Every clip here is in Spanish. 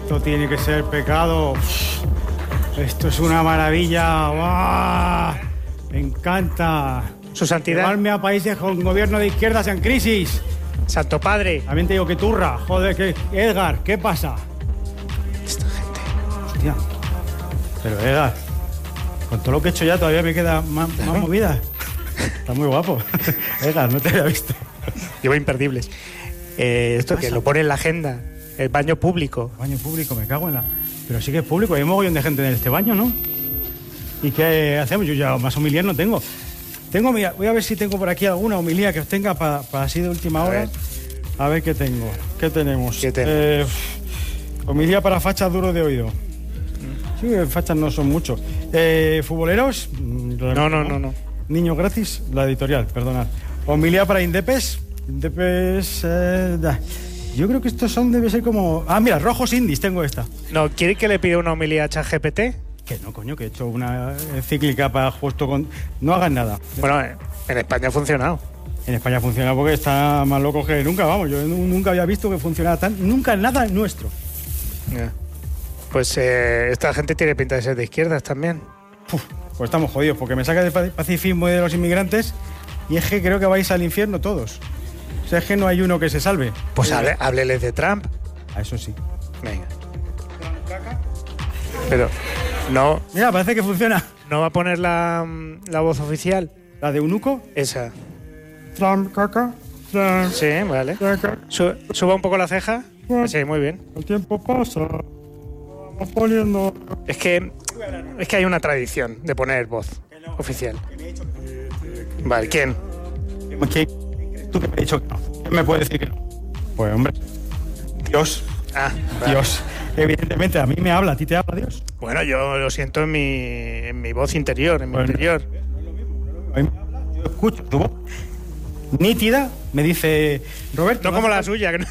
esto tiene que ser pecado. Esto es una maravilla. ¡Wow! Me encanta. Su santidad. Llevarme a países con gobierno de izquierdas en crisis. Santo Padre. También te digo que turra. Joder, que Edgar, ¿qué pasa? Esta gente. Hostia. Pero Edgar, con todo lo que he hecho ya todavía me queda más movida. Está muy guapo. Edgar, no te había visto. Llevo imperdibles. Esto que lo pone en la agenda. El baño público. Baño público, me cago en la... Pero sí que es público, hay un mogollón de gente en este baño, ¿no? ¿Y qué hacemos? Yo ya más homilías no tengo. Mira, voy a ver si tengo por aquí alguna homilía que os tenga para así de última hora. A ver qué tengo. ¿Qué tenemos? Homilía para fachas duros de oído. Sí, fachas no son muchos. ¿Futboleros? No. Niños gratis, la editorial, perdonad. Homilía para Indepes. Yo creo que estos debe ser como... Ah, mira, rojos indies, tengo esta. No, ¿quiere que le pida una homilía a ChatGPT? Que no, coño, que he hecho una encíclica para justo con... No hagan nada. Bueno, en España ha funcionado. En España funciona porque está más loco que nunca, vamos. Yo nunca había visto que funcionara tan... Nunca nada nuestro. Yeah. Pues esta gente tiene pinta de ser de izquierdas también. Pues estamos jodidos, porque me saca del pacifismo y de los inmigrantes y es que creo que vais al infierno todos. O sea, es que no hay uno que se salve. Pues hábleles de Trump. A eso sí. Venga. Pero no... Mira, parece que funciona. ¿No va a poner la voz oficial? ¿La de Eunuco? Esa. Trump, caca. Trump, sí, vale. Caca. Suba un poco la ceja. Sí, muy bien. El tiempo pasa. Vamos poniendo... Es que hay una tradición de poner voz oficial. Vale, ¿quién? ¿Tú que me has dicho que no? ¿Quién me puede decir que no? Pues, hombre, Dios. Ah, vale. Dios. Evidentemente, a mí me habla, ¿a ti te habla Dios? Bueno, yo lo siento en mi voz interior, en mi interior. A mí me habla, yo escucho tu voz nítida, me dice Roberto. No como la suya. Que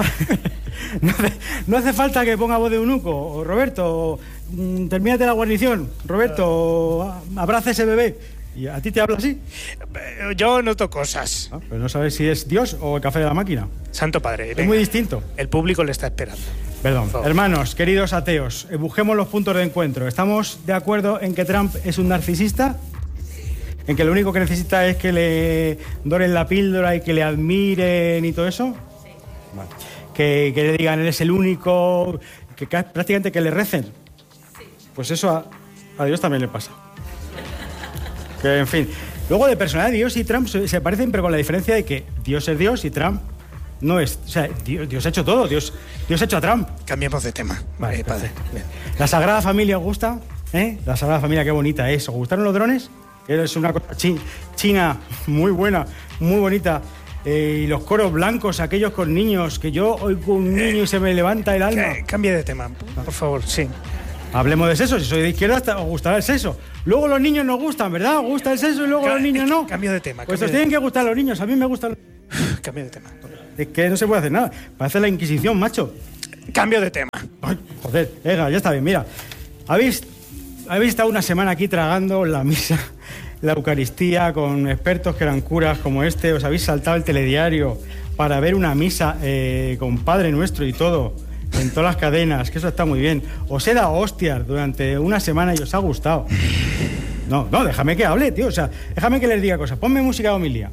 no hace falta que ponga voz de eunuco. O Roberto, termínate la guarnición. Roberto, abraza ese bebé. ¿Y a ti te habla así? Yo noto cosas. Pero no sabes si es Dios o el café de la máquina. Santo Padre. Es muy distinto. El público le está esperando. Perdón. Hermanos, queridos ateos, busquemos los puntos de encuentro. ¿Estamos de acuerdo en que Trump es un narcisista? ¿En que lo único que necesita es que le doren la píldora y que le admiren y todo eso? Sí. Vale. Que le digan, él es el único, que prácticamente que le recen. Sí. Pues eso a Dios también le pasa. Que, en fin. Luego, de personalidad, Dios y Trump se parecen, pero con la diferencia de que Dios es Dios y Trump no es... O sea, Dios ha hecho todo. Dios ha hecho a Trump. Cambiemos de tema. Vale, padre. Bien. ¿La Sagrada Familia os gusta? La Sagrada Familia, qué bonita es. ¿Os gustaron los drones? Es una cosa china muy buena, muy bonita. Y los coros blancos, aquellos con niños, que yo oigo un niño y se me levanta el alma. Cambie de tema, por favor, sí. Hablemos de sexo. Si soy de izquierda, os gustará el sexo. Luego los niños nos gustan, ¿verdad? Os gusta el sexo y luego los niños no. Cambio de tema. Pues os tienen que gustar los niños. A mí me gustan los... Cambio de tema. Es que no se puede hacer nada. Parece la Inquisición, macho. Cambio de tema. Ay, joder, venga, ya está bien. Mira, habéis estado una semana aquí tragando la misa, la Eucaristía, con expertos que eran curas como este. Os habéis saltado el telediario para ver una misa con Padre Nuestro y todo, en todas las cadenas, que eso está muy bien. Os he dado hostias durante una semana y os ha gustado. No, déjame que hable, tío. O sea, déjame que les diga cosas. Ponme música de homilía.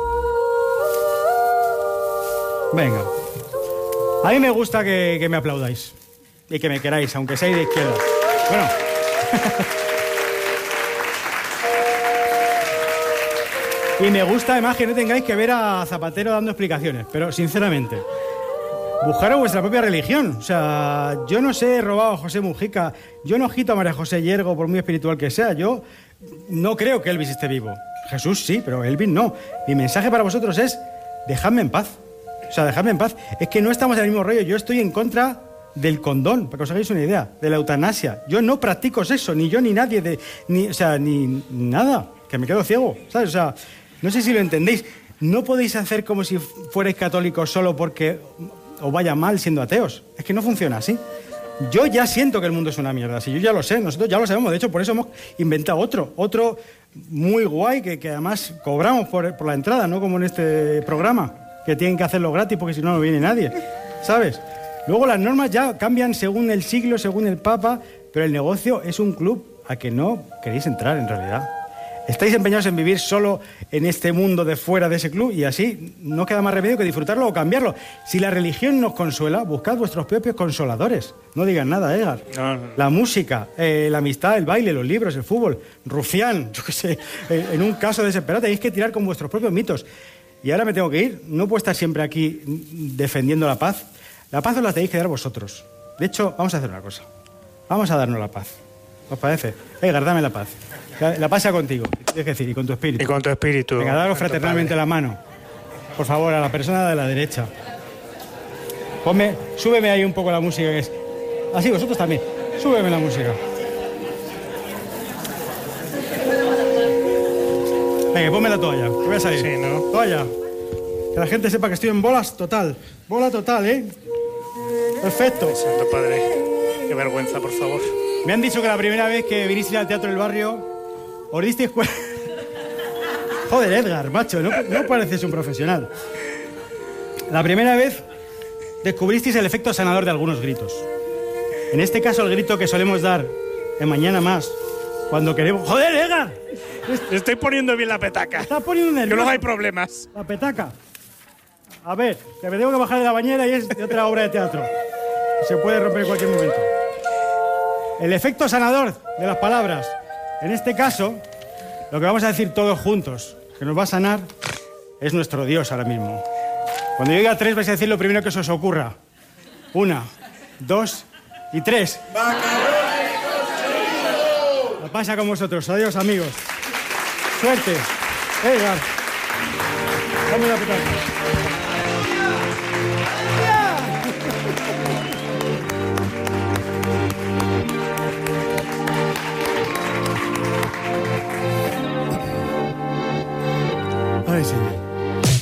Venga. A mí me gusta que me aplaudáis y que me queráis, aunque seáis de izquierda. Bueno. Y me gusta además que no tengáis que ver a Zapatero dando explicaciones, pero sinceramente, buscaros vuestra propia religión. O sea, yo no sé, he robado a José Mujica, yo no agito a María José Yergo por muy espiritual que sea, yo no creo que Elvis esté vivo. Jesús sí, pero Elvis no. Mi mensaje para vosotros es, dejadme en paz. O sea, dejadme en paz. Es que no estamos en el mismo rollo. Yo estoy en contra del condón, para que os hagáis una idea, de la eutanasia. Yo no practico sexo, ni yo ni nadie, ni nada, que me quedo ciego, ¿sabes? O sea, no sé si lo entendéis. No podéis hacer como si fuerais católicos solo porque os vaya mal siendo ateos. Es que no funciona así. Yo ya siento que el mundo es una mierda, si yo ya lo sé, nosotros ya lo sabemos. De hecho, por eso hemos inventado otro muy guay, que además cobramos por la entrada, no como en este programa, que tienen que hacerlo gratis porque si no, no viene nadie, ¿sabes? Luego las normas ya cambian según el siglo, según el Papa, pero el negocio es un club a que no queréis entrar en realidad. Estáis empeñados en vivir solo en este mundo de fuera de ese club y así no queda más remedio que disfrutarlo o cambiarlo. Si la religión nos consuela, buscad vuestros propios consoladores. No digan nada, Edgar. No. La música, la amistad, el baile, los libros, el fútbol, rufián, yo qué sé. En un caso desesperado tenéis que tirar con vuestros propios mitos. Y ahora me tengo que ir. No puedo estar siempre aquí defendiendo la paz. La paz os la tenéis que dar vosotros. De hecho, vamos a hacer una cosa. Vamos a darnos la paz. ¿Os parece? Edgar, dame la paz. La paz sea contigo, es decir, y con tu espíritu. Y con tu espíritu. Venga, daros fraternalmente la mano. Por favor, a la persona de la derecha. Súbeme ahí un poco la música que es. Así, vosotros también. Súbeme la música. Venga, ponme la toalla, que voy a salir. Sí, ¿no? Toalla. Que la gente sepa que estoy en bolas total. Bola total, ¿eh? Perfecto. Santo Padre, qué vergüenza, por favor. Me han dicho que la primera vez que vinisteis al Teatro del Barrio os disteis cuenta... Joder, Edgar, macho, no pareces un profesional. La primera vez descubristeis el efecto sanador de algunos gritos. En este caso, el grito que solemos dar en Mañana Más, cuando queremos... ¡Joder, Edgar! Estoy poniendo bien la petaca. Estás poniendo nervioso. Que luego hay problemas. La petaca. A ver, que me tengo que bajar de la bañera y es de otra obra de teatro. Se puede romper en cualquier momento. El efecto sanador de las palabras. En este caso, lo que vamos a decir todos juntos, que nos va a sanar, es nuestro Dios ahora mismo. Cuando yo diga 3 vais a decir lo primero que se os ocurra. 1, 2 y 3. La pasa con vosotros. Adiós, amigos. Suerte. Edgar. Dame la petaca. Ay, señor.